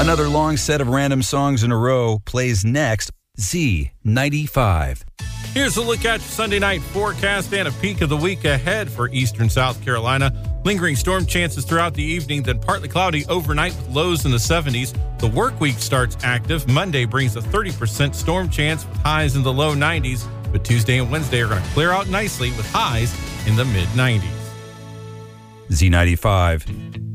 Another long set of random songs in a row plays next. Z95. Here's a look at your Sunday night forecast and a peek of the week ahead for eastern South Carolina. Lingering storm chances throughout the evening, then partly cloudy overnight with lows in the 70s. The work week starts active. Monday brings a 30% storm chance with highs in the low 90s, but Tuesday and Wednesday are going to clear out nicely with highs in the mid 90s. Z95.